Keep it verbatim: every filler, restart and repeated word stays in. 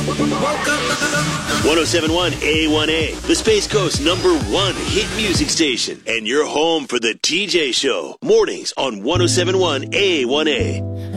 one oh seven point one A one A, the Space Coast number one hit music station, and you're home for the T J Show, mornings on one oh seven point one A one A.